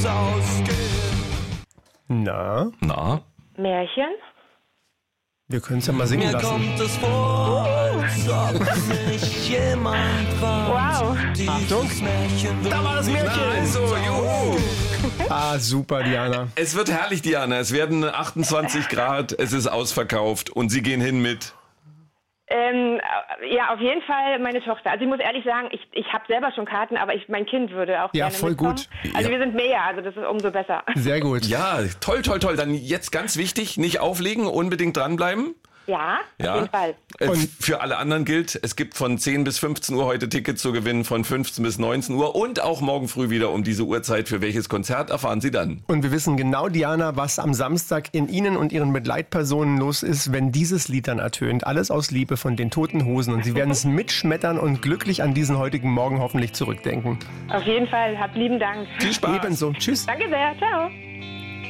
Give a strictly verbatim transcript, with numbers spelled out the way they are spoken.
Na? Na? Märchen? Wir können es ja mal singen Mir lassen. kommt es vor, als ob mich jemand warnt. Wow. Achtung. Da war das Märchen. Na also, juhu. Ah, super, Diana. Es wird herrlich, Diana. Es werden achtundzwanzig Grad, es ist ausverkauft und Sie gehen hin mit... Ähm, ja, auf jeden Fall meine Tochter. Also ich muss ehrlich sagen, ich, ich habe selber schon Karten, aber ich, mein Kind würde auch Ja, gerne voll mitkommen. gut. Also Ja. wir sind mehr, also das ist umso besser. Sehr gut. Ja, toll, toll, toll. Dann jetzt ganz wichtig, nicht auflegen, unbedingt dranbleiben. Ja, Ja. auf jeden Fall. Äh, Und- für alle anderen gilt, es gibt von zehn bis fünfzehn Uhr heute Tickets zu gewinnen, von fünfzehn bis neunzehn Uhr und auch morgen früh wieder um diese Uhrzeit. Für welches Konzert erfahren Sie dann? Und wir wissen genau, Diana, was am Samstag in Ihnen und Ihren Begleitpersonen los ist, wenn dieses Lied dann ertönt. Alles aus Liebe von den Toten Hosen. Und Sie werden es mitschmettern und glücklich an diesen heutigen Morgen hoffentlich zurückdenken. Auf jeden Fall. Habt lieben Dank. Viel Spaß! Ebenso. Tschüss. Danke sehr. Ciao.